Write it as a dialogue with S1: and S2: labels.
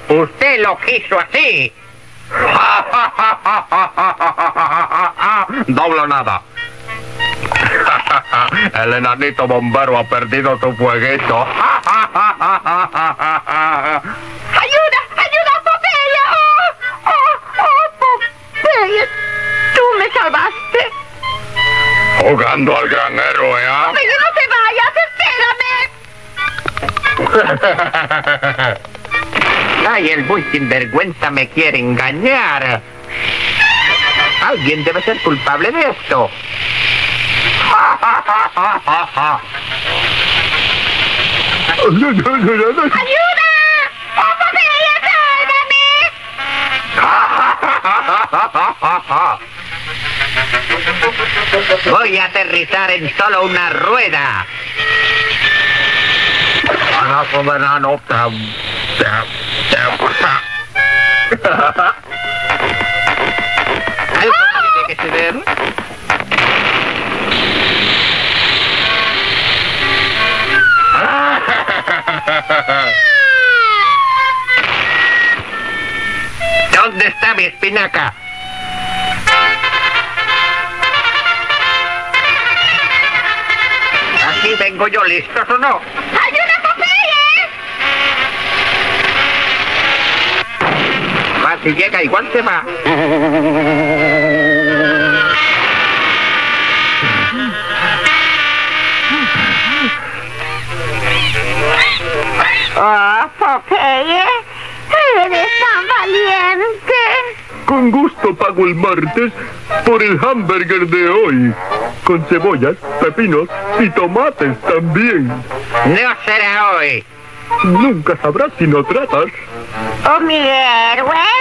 S1: Usted lo quiso así.
S2: Doble nada. El enanito bombero ha perdido su fueguito.
S3: ¡Ayuda! ¡Ayuda, Popeye! ¡Oh, Popeye! ¡Tú me salvaste!
S2: Jugando al gran héroe, ¿ah?
S3: ¡Popeye, no te vayas! ¡Espérame!
S1: Ay, el muy sinvergüenza me quiere engañar. Alguien debe ser culpable de esto.
S3: ¡Ayuda! ¡Oh, Popeye, sálvame!
S1: Voy a aterrizar en solo una rueda.
S2: Enano.
S1: Algo tiene que ceder. ¿Dónde está mi espinaca? ¿Así vengo yo listos o no?
S3: ¡Ayuda, Popeye!
S1: Más si llega, igual se va.
S3: ¡Oh, Popeye! ¡Eres tan valiente!
S2: Con gusto pago el martes por el hamburger de hoy. Con cebollas, pepinos y tomates también.
S1: No será hoy.
S2: Nunca sabrás si no tratas.
S3: ¡Oh, mi héroe!